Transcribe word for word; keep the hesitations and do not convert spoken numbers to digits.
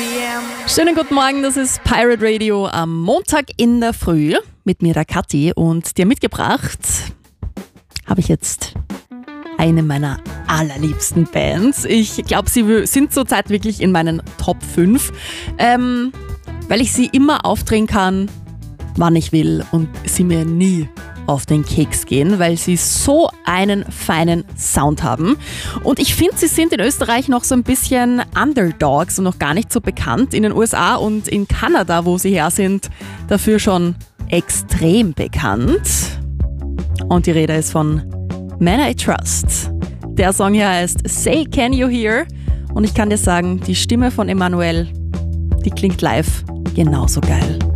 Schönen guten Morgen, das ist Pirate Radio am Montag in der Früh mit mir, der Kathi, und dir mitgebracht habe ich jetzt eine meiner allerliebsten Bands. Ich glaube, sie sind zurzeit wirklich in meinen Top fünf, ähm, weil ich sie immer aufdrehen kann, wann ich will, und sie mir nie auf den Keks gehen, weil sie so einen feinen Sound haben. Und ich finde, sie sind in Österreich noch so ein bisschen Underdogs und noch gar nicht so bekannt. In den U S A und in Kanada, wo sie her sind, dafür schon extrem bekannt. Und die Rede ist von Man I Trust. Der Song hier heißt Say Can You Hear? Und ich kann dir sagen, die Stimme von Emmanuel, die klingt live genauso geil.